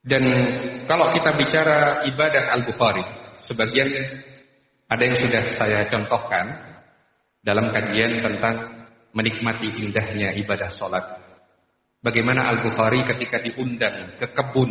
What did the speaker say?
Dan kalau kita bicara ibadah Al-Bukhari, sebagian ada yang sudah saya contohkan dalam kajian tentang menikmati indahnya ibadah sholat. Bagaimana Al-Bukhari ketika diundang ke kebun